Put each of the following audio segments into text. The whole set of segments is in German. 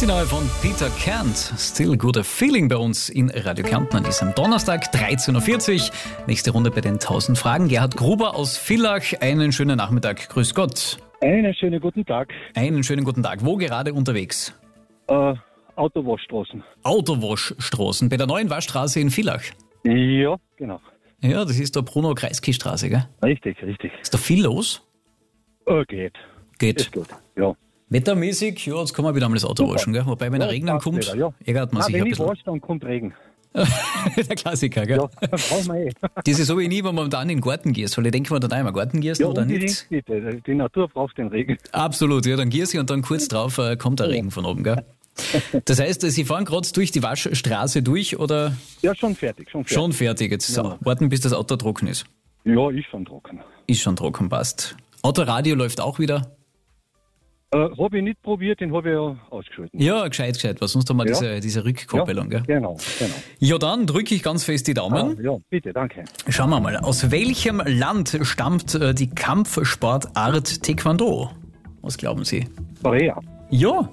die neue von Peter Kant. Still Good a Feeling bei uns in Radio Kärnten an diesem Donnerstag, 13.40 Uhr. Nächste Runde bei den 1000 Fragen. Gerhard Gruber aus Villach, einen schönen Nachmittag. Grüß Gott. Einen schönen guten Tag. Einen schönen guten Tag. Wo gerade unterwegs? Autowaschstraßen. Autowaschstraßen. Bei der neuen Waschstraße in Villach. Ja, genau. Ja, das ist der Bruno-Kreisky-Straße, gell? Richtig. Ist da viel los? Geht. Geht. Ist gut, ja. Wettermäßig, ja, jetzt kann man wieder einmal das Auto waschen, gell? Wobei, wenn er regnen kommt, wieder, ja. ärgert man sich ein Wenn ich bisschen. wasche, dann kommt Regen. Der Klassiker, gell? Ja, brauchen wir Das ist so wie nie, wenn man dann in den Garten gießt. Weil ich denke mir dann einmal, Garten gießen Ja, oder unbedingt nicht? bitte. Die Natur braucht den Regen. Absolut, ja, dann gieße ich und dann kurz drauf kommt der Regen von oben, gell? Das heißt, Sie fahren gerade durch die Waschstraße durch oder Ja, schon fertig. schon fertig? Jetzt warten, bis das Auto trocken ist. Ja, ist schon trocken. Ist schon trocken, passt. Autoradio läuft auch wieder? Habe ich nicht probiert, den habe ich ja ausgeschalten. Ja, gescheit, weil sonst haben wir Ja. diese Rückkoppelung, gell? Genau. Ja, dann drücke ich ganz fest die Daumen. Ja, bitte, danke. Schauen wir mal, aus welchem Land stammt die Kampfsportart Taekwondo? Was glauben Sie? Korea. Ja.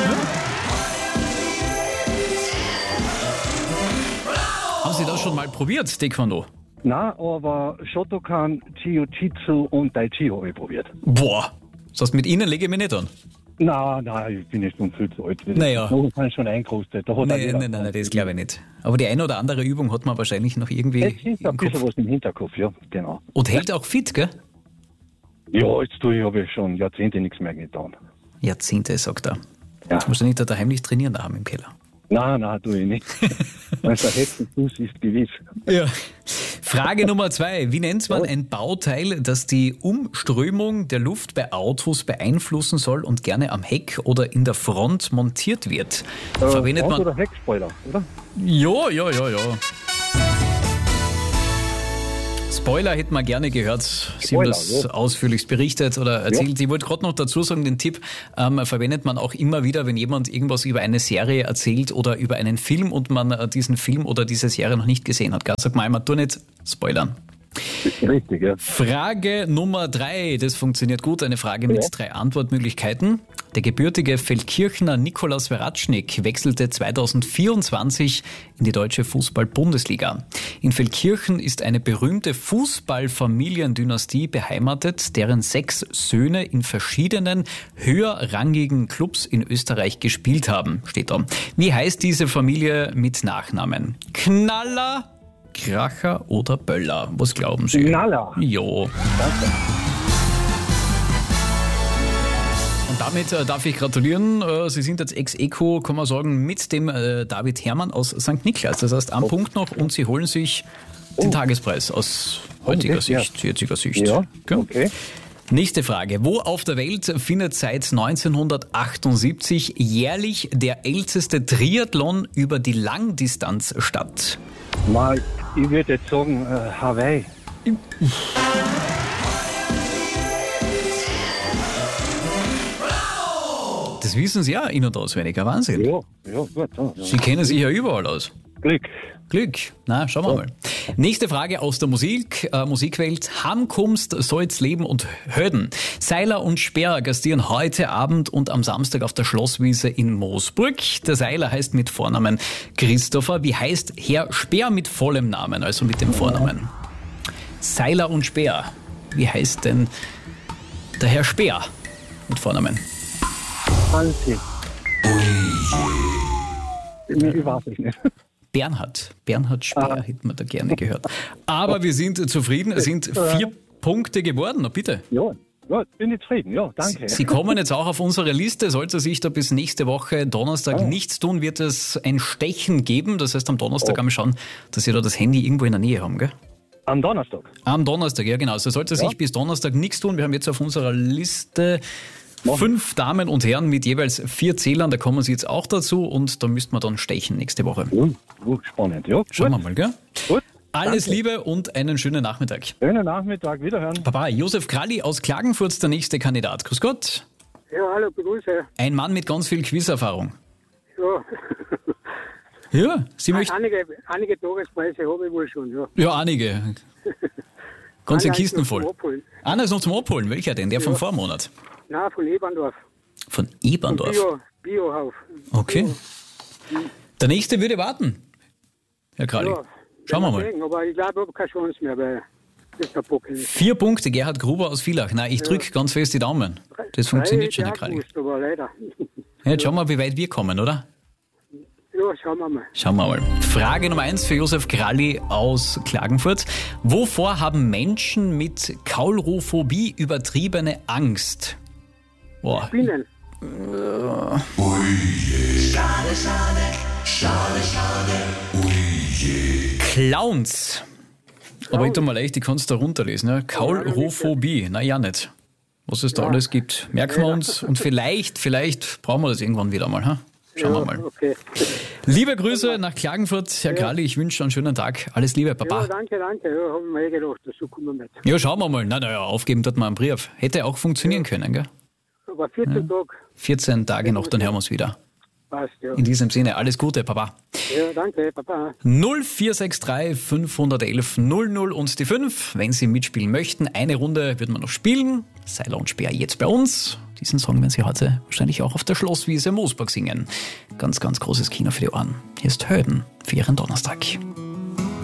Haben Sie das schon mal probiert, Taekwondo? Nein, aber Shotokan, Jiu-Jitsu und Tai Chi habe ich probiert. Boah, das heißt, mit Ihnen lege ich mich nicht an. Nein, ich bin nicht schon viel zu alt. Naja. Da hat man schon eingerostet. Da hat auch jeder- Nein, das glaube ich nicht. Aber die eine oder andere Übung hat man wahrscheinlich noch irgendwie Es ist ein im bisschen Kopf. was im Hinterkopf, ja, genau. Und hält auch fit, gell? Ja, jetzt habe ich schon Jahrzehnte nichts mehr getan. Jahrzehnte, sagt er. Ja. Jetzt musst du nicht da heimlich trainieren daheim im Keller. Nein, tue ich nicht. Wenn es ein Hexenfuß ist, gewiss. Ja. Frage Nummer 2. Wie nennt man ein Bauteil, das die Umströmung der Luft bei Autos beeinflussen soll und gerne am Heck oder in der Front montiert wird? Verwendet Front- man... oder Heckspoiler, oder? Ja. Spoiler hätten wir gerne gehört. Sie haben Spoiler, das ja. ausführlichst berichtet oder erzählt. Ich wollte gerade noch dazu sagen, den Tipp verwendet man auch immer wieder, wenn jemand irgendwas über eine Serie erzählt oder über einen Film und man diesen Film oder diese Serie noch nicht gesehen hat. Sag mal einmal, tu nicht spoilern. Richtig, ja. Frage Nummer 3, das funktioniert gut, eine Frage mit 3 Antwortmöglichkeiten. Der gebürtige Feldkirchner Nikolaus Veratschnik wechselte 2024 in die deutsche Fußball-Bundesliga. In Feldkirchen ist eine berühmte Fußballfamiliendynastie beheimatet, deren 6 Söhne in verschiedenen höherrangigen Clubs in Österreich gespielt haben, steht da. Wie heißt diese Familie mit Nachnamen? Knaller, Kracher oder Böller? Was glauben Sie? Knaller. Jo. Und damit darf ich gratulieren. Sie sind jetzt ex-aequo, kann man sagen, mit dem David Herrmann aus St. Niklas. Das heißt, ein Punkt noch und Sie holen sich den Tagespreis aus heutiger Sicht, jetziger Sicht. Ja, Gell? okay. Nächste Frage. Wo auf der Welt findet seit 1978 jährlich der älteste Triathlon über die Langdistanz statt? Mal, ich würde jetzt sagen, Hawaii. Das wissen Sie ja in- und auswendig. Ein Wahnsinn. Ja, gut. Ja. Sie kennen sich ja überall aus. Glück. Na, schauen wir mal. Nächste Frage aus der Musikwelt. Hamkumst, Solzleben und Höden. Seiler und Speer gastieren heute Abend und am Samstag auf der Schlosswiese in Moosburg. Der Seiler heißt mit Vornamen Christopher. Wie heißt Herr Speer mit vollem Namen, also mit dem Vornamen? Seiler und Speer. Wie heißt denn der Herr Speer mit Vornamen? Hansi. Ich weiß es nicht. Bernhard Speer hätten wir da gerne gehört. Aber wir sind zufrieden. Es sind 4 Punkte geworden. Na bitte. Ja, bin ich zufrieden. Ja, danke. Sie kommen jetzt auch auf unsere Liste. Sollte sich da bis nächste Woche Donnerstag nichts tun, wird es ein Stechen geben. Das heißt, am Donnerstag einmal schauen, dass Sie da das Handy irgendwo in der Nähe haben, gell? Am Donnerstag. Am Donnerstag, ja genau. Also sollte sich bis Donnerstag nichts tun. Wir haben jetzt auf unserer Liste 5 Damen und Herren mit jeweils 4 Zählern. Da kommen Sie jetzt auch dazu und da müssten wir dann stechen nächste Woche. Spannend. Ja, Schauen wir mal, gell? Gut. Alles Danke. Liebe und einen schönen Nachmittag. Schönen Nachmittag. Wiederhören. Baba, Josef Kralli aus Klagenfurt, der nächste Kandidat. Grüß Gott. Ja, hallo, begrüße. Ein Mann mit ganz viel Quizerfahrung. Ja, Ja, Sie möchten... einige Tagespreise habe ich wohl schon, ja. Ja, einige. Ganze Einer ist Kisten noch voll. zum Abholen. Einer ist noch zum Abholen. Welcher denn? Der vom Vormonat? Nein, von Eberndorf. Von Eberndorf. Biohof. Okay. Der nächste würde warten, Herr Kralli. Ja, Schauen wir mal. sehen, aber ich glaube, ich habe keine Chance mehr, weil das der Bock ist. 4 Punkte, Gerhard Gruber aus Villach. Nein, ich drücke ganz fest die Daumen. Das funktioniert schon, Herr Kralli. Gewusst, aber leider. Ja, jetzt schauen wir, wie weit wir kommen, oder? Ja, schauen wir mal. Schauen wir mal. Frage Nummer 1 für Josef Kralli aus Klagenfurt. Wovor haben Menschen mit Kaulrophobie übertriebene Angst? Boah. Spinnen. Clowns. Aber ich tu mal leicht, ich kann es da runterlesen. Ja? Kaulrophobie. Na ja, nicht. Was es da alles gibt. Merken wir uns. Und vielleicht brauchen wir das irgendwann wieder mal. Ha? Schauen wir mal. Okay. Liebe Grüße nach Klagenfurt, Herr Kralli. Ich wünsche einen schönen Tag. Alles Liebe, Ja, Papa. danke. Ja, habe ich mir gedacht, so kommen wir mit. Ja, schauen wir mal. Naja, aufgeben tut man einen Brief. Hätte auch funktionieren können, gell? Aber 14 Tage 14 Tage noch, dann hören wir uns wieder. passt, ja. In diesem Sinne, alles Gute, Papa. Ja, danke, Papa. 0463 511 00 und die 5. Wenn Sie mitspielen möchten, eine Runde würden wir noch spielen. Seiler und Speer jetzt bei uns. Diesen Song werden Sie heute wahrscheinlich auch auf der Schlosswiese Moosburg singen. Ganz, ganz großes Kino für die Ohren. Hier ist Hölden für Ihren Donnerstag.